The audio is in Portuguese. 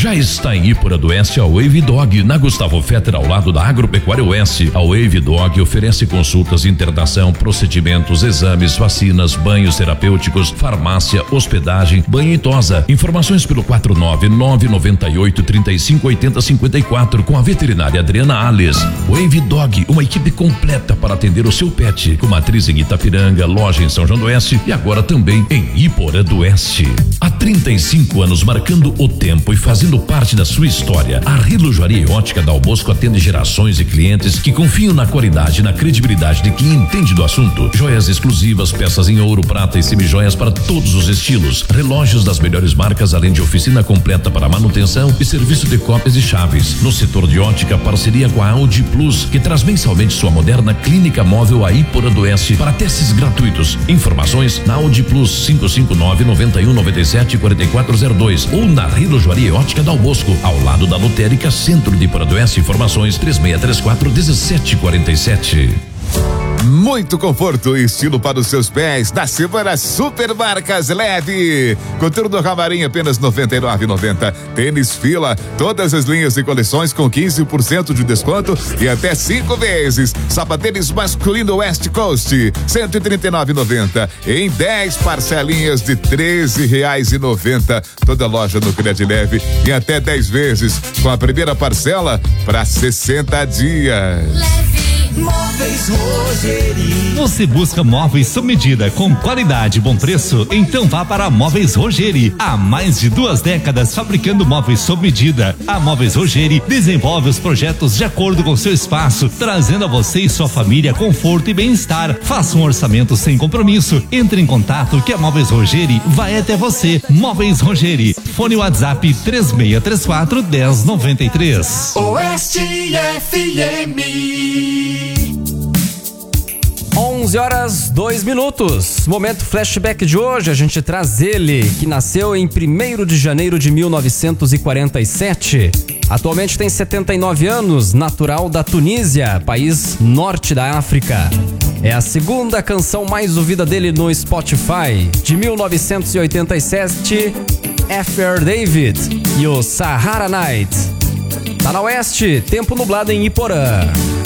Já está em Iporã do Oeste a Wave Dog, na Gustavo Fetter, ao lado da Agropecuária Oeste. A Wave Dog oferece consultas, internação, procedimentos, exames, vacinas, banhos terapêuticos, farmácia, hospedagem, banho e tosa. Informações pelo 49998358054 com a veterinária Adriana Alves. Wave Dog, uma equipe completa para atender o seu pet, com matriz em Itapiranga, loja em São João do Oeste e agora também em Iporã do Oeste. Há 35 anos marcando o tempo e fazendo parte da sua história, a Relojoaria e Ótica Dal Bosco atende gerações de clientes que confiam na qualidade e na credibilidade de quem entende do assunto. Joias exclusivas, peças em ouro, prata e semijoias para todos os estilos, relógios das melhores marcas, além de oficina completa para manutenção e serviço de cópias e chaves. No setor de ótica, parceria com a Audi Plus, que traz mensalmente sua moderna clínica móvel a Iporã do Oeste para testes gratuitos. Informações na Audi Plus 559-9197-4402 ou na Relojoaria e Ótica Dal Bosco, ao lado da Lotérica Centro de Iporã do Oeste. Informações 3634-1747. Muito conforto e estilo para os seus pés da semana Super Marcas Leve. Coturno Camarim apenas R$ 99,90. Tênis Fila, todas as linhas e coleções com 15% de desconto e até 5 vezes. Sapatênis masculino West Coast, R$ 139,90 em 10 parcelinhas de R$ 13,90. Toda loja no Cred Leve em até 10 vezes, com a primeira parcela para 60 dias. Móveis Rogeri. Você busca móveis sob medida com qualidade e bom preço? Então vá para a Móveis Rogeri. Há mais de 2 décadas fabricando móveis sob medida. A Móveis Rogeri desenvolve os projetos de acordo com seu espaço, trazendo a você e sua família conforto e bem-estar. Faça um orçamento sem compromisso. Entre em contato que a Móveis Rogeri vai até você. Móveis Rogeri. Fone WhatsApp 3634-1093. Oeste FM. 11h02. Momento flashback de hoje, a gente traz ele, que nasceu em 1º de janeiro de 1947. Atualmente tem 79 anos, natural da Tunísia, país norte da África. É a segunda canção mais ouvida dele no Spotify. De 1987, Affair David e o Sahara Night. Tá na Oeste, tempo nublado em Iporã.